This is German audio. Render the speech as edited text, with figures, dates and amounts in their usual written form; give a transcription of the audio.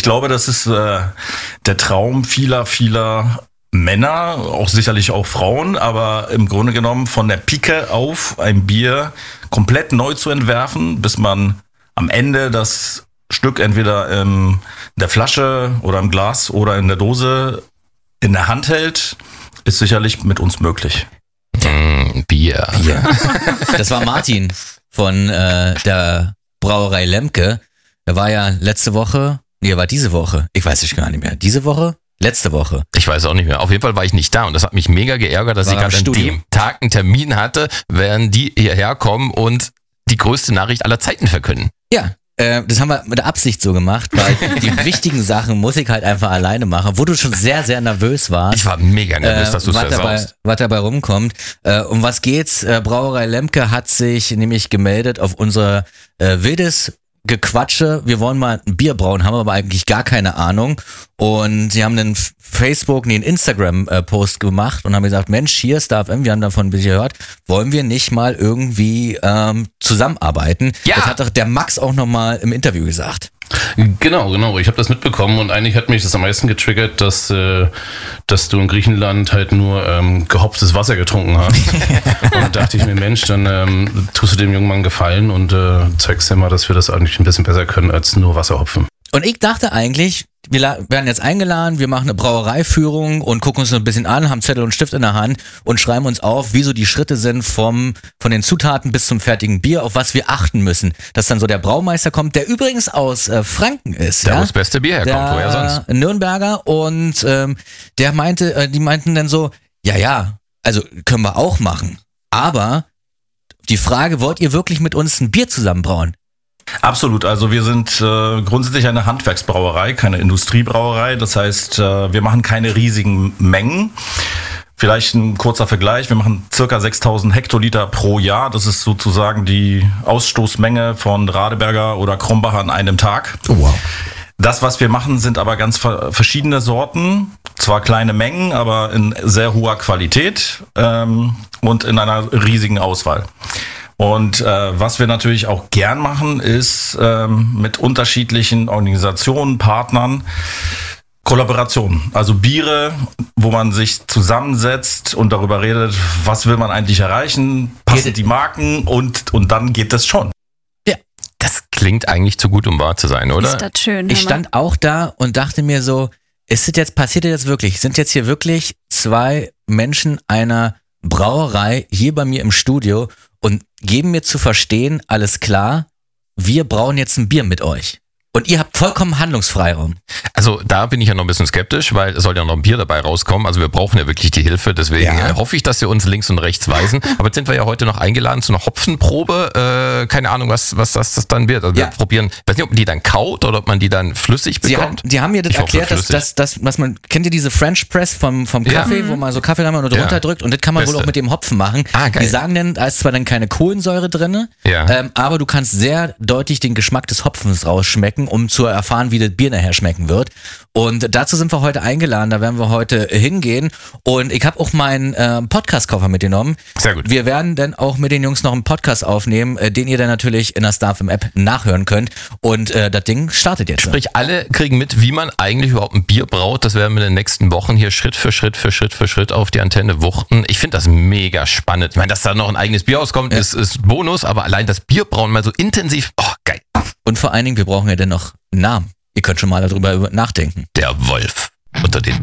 glaube, das ist der Traum vieler Männer, auch sicherlich auch Frauen, aber im Grunde genommen von der Pike auf ein Bier komplett neu zu entwerfen, bis man am Ende das Stück entweder in der Flasche oder im Glas oder in der Dose in der Hand hält, ist sicherlich mit uns möglich. Bier. Das war Martin von der Brauerei Lemke. Der war ja letzte Woche, er war diese Woche, ich weiß es gar nicht mehr, diese Woche? Letzte Woche. Ich weiß auch nicht mehr. Auf jeden Fall war ich nicht da und das hat mich mega geärgert, dass ich gerade an dem Tag einen Termin hatte, während die hierher kommen und die größte Nachricht aller Zeiten verkünden. Ja, das haben wir mit der Absicht so gemacht, weil die wichtigen Sachen muss ich halt einfach alleine machen, wo du schon sehr, sehr nervös warst. Ich war mega nervös, dass du es versaust. Was dabei rumkommt. Um was geht's? Brauerei Lemke hat sich nämlich gemeldet auf unser wildes Gequatsche, wir wollen mal ein Bier brauen, haben aber eigentlich gar keine Ahnung und sie haben einen einen Instagram-Post gemacht und haben gesagt, Mensch, hier ist StarFM, wir haben davon ein bisschen gehört, wollen wir nicht mal irgendwie zusammenarbeiten? Ja. Das hat doch der Max auch nochmal im Interview gesagt. Genau. Ich habe das mitbekommen und eigentlich hat mich das am meisten getriggert, dass du in Griechenland halt nur gehopftes Wasser getrunken hast. Und da dachte ich mir, Mensch, dann tust du dem jungen Mann Gefallen und zeigst dir mal, dass wir das eigentlich ein bisschen besser können als nur Wasser hopfen. Und ich dachte eigentlich, wir werden jetzt eingeladen, wir machen eine Brauereiführung und gucken uns ein bisschen an, haben Zettel und Stift in der Hand und schreiben uns auf, wie so die Schritte sind von den Zutaten bis zum fertigen Bier, auf was wir achten müssen. Dass dann so der Braumeister kommt, der übrigens aus Franken ist. Der, wo das beste Bier herkommt, woher sonst? Nürnberger und die meinten dann so, ja, also können wir auch machen. Aber die Frage, wollt ihr wirklich mit uns ein Bier zusammenbrauen? Absolut, also wir sind grundsätzlich eine Handwerksbrauerei, keine Industriebrauerei. Das heißt, wir machen keine riesigen Mengen. Vielleicht ein kurzer Vergleich, wir machen circa 6000 Hektoliter pro Jahr. Das ist sozusagen die Ausstoßmenge von Radeberger oder Krombacher an einem Tag. Oh, wow. Das, was wir machen, sind aber ganz verschiedene Sorten. Zwar kleine Mengen, aber in sehr hoher Qualität und in einer riesigen Auswahl. Und was wir natürlich auch gern machen, ist mit unterschiedlichen Organisationen, Partnern, Kollaborationen. Also Biere, wo man sich zusammensetzt und darüber redet, was will man eigentlich erreichen, passen die Marken und dann geht das schon. Ja, das klingt eigentlich zu gut, um wahr zu sein, oder? Ist das schön. Ich stand auch da und dachte mir so, passiert das wirklich? Sind jetzt hier wirklich zwei Menschen einer Brauerei hier bei mir im Studio und geben mir zu verstehen, alles klar, wir brauen jetzt ein Bier mit euch. Und ihr habt vollkommen Handlungsfreiraum. Also da bin ich ja noch ein bisschen skeptisch, weil es soll ja noch ein Bier dabei rauskommen. Also wir brauchen ja wirklich die Hilfe. Deswegen hoffe ich, dass sie uns links und rechts weisen. Aber jetzt sind wir ja heute noch eingeladen zu einer Hopfenprobe. Keine Ahnung, was das dann wird. Also wir probieren, ich weiß nicht, ob man die dann kaut oder ob man die dann flüssig bekommt. Die haben mir das erklärt, dass was man, kennt ihr diese French Press vom Kaffee, wo man so Kaffee und drunter drückt und das kann man wohl auch mit dem Hopfen machen. Ah, geil. Die sagen dann, da ist zwar dann keine Kohlensäure drin, aber du kannst sehr deutlich den Geschmack des Hopfens rausschmecken, um zu erfahren, wie das Bier nachher schmecken wird. Und dazu sind wir heute eingeladen, da werden wir heute hingehen. Und ich habe auch meinen Podcast-Koffer mitgenommen. Sehr gut. Wir werden dann auch mit den Jungs noch einen Podcast aufnehmen, den ihr dann natürlich in der StarFM-App nachhören könnt. Und das Ding startet jetzt. Sprich, alle kriegen mit, wie man eigentlich überhaupt ein Bier braut. Das werden wir in den nächsten Wochen hier Schritt für Schritt auf die Antenne wuchten. Ich finde das mega spannend. Ich meine, dass da noch ein eigenes Bier rauskommt, ist Bonus, aber allein das Bierbrauen mal so intensiv, geil. Und vor allen Dingen, wir brauchen ja dann noch einen Namen. Ihr könnt schon mal darüber nachdenken. Der Wolf unter den